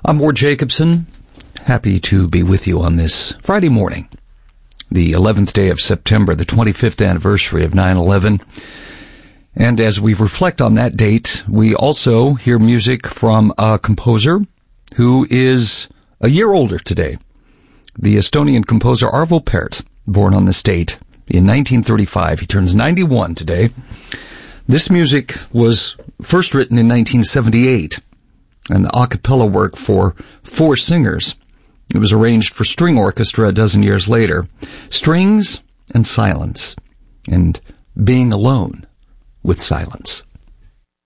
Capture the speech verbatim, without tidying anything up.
I'm Ward Jacobson. Happy to be with you on this Friday morning, the eleventh day of September, the twenty-fifth anniversary of nine eleven. And as we reflect on that date, we also hear music from a composer who is a year older today. The Estonian composer Arvo Pärt, born on this date in nineteen thirty-five. He turns ninety-one today. This music was first written in nineteen seventy-eight, an a cappella work for four singers. It was arranged for string orchestra a dozen years later. Strings and silence, and being alone with silence.